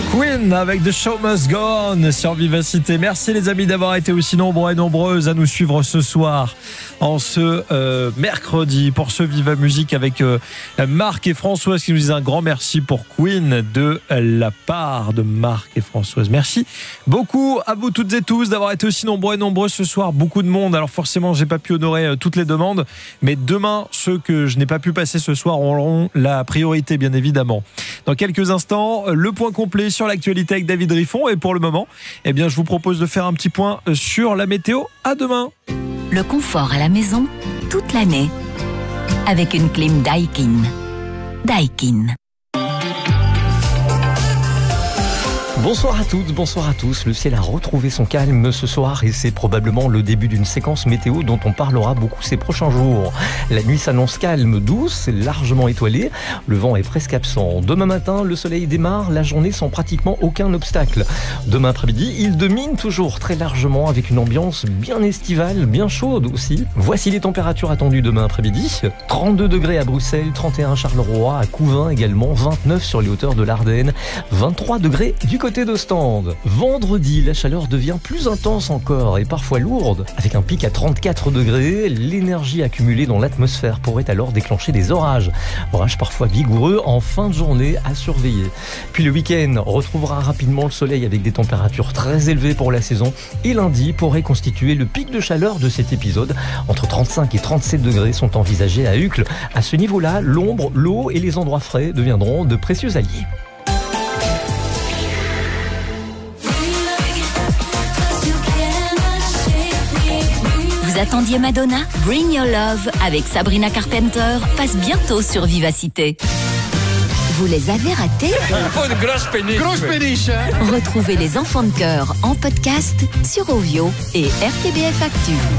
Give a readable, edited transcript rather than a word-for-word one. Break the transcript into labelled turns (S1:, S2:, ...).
S1: Queen avec The Show Must Go On sur Vivacité. Merci les amis d'avoir été aussi nombreux et nombreuses à nous suivre ce soir en ce mercredi pour ce Viva Musique avec Marc et Françoise qui nous disent un grand merci pour Queen de la part de Marc et Françoise. Merci beaucoup à vous toutes et tous d'avoir été aussi nombreux et nombreuses ce soir. Beaucoup de monde, alors forcément j'ai pas pu honorer toutes les demandes, mais demain ceux que je n'ai pas pu passer ce soir auront la priorité bien évidemment. Dans quelques instants, le point complet sur l'actualité avec David Riffon et pour le moment, eh bien, je vous propose de faire un petit point sur la météo. À demain.
S2: Le confort à la maison toute l'année avec une clim Daikin. Daikin.
S3: Bonsoir à toutes, bonsoir à tous. Le ciel a retrouvé son calme ce soir et c'est probablement le début d'une séquence météo dont on parlera beaucoup ces prochains jours. La nuit s'annonce calme, douce, largement étoilée. Le vent est presque absent. Demain matin, le soleil démarre la journée sans pratiquement aucun obstacle. Demain après-midi, il domine toujours très largement avec une ambiance bien estivale, bien chaude aussi. Voici les températures attendues demain après-midi. 32 degrés à Bruxelles, 31 à Charleroi, à Couvain également, 29 sur les hauteurs de l'Ardenne, 23 degrés du côté d'Ostende. Vendredi, la chaleur devient plus intense encore et parfois lourde. Avec un pic à 34 degrés, l'énergie accumulée dans l'atmosphère pourrait alors déclencher des orages. Orages parfois vigoureux en fin de journée à surveiller. Puis le week-end retrouvera rapidement le soleil avec des températures très élevées pour la saison. Et lundi pourrait constituer le pic de chaleur de cet épisode. Entre 35 et 37 degrés sont envisagés à Uccle. À ce niveau-là, l'ombre, l'eau et les endroits frais deviendront de précieux alliés.
S2: Vous attendiez Madonna? Bring Your Love avec Sabrina Carpenter passe bientôt sur Vivacité. Vous les avez ratés?
S4: Une grosse péniche. Grosse péniche, hein?
S2: Retrouvez les enfants de cœur en podcast sur Ovio et RTBF Actu.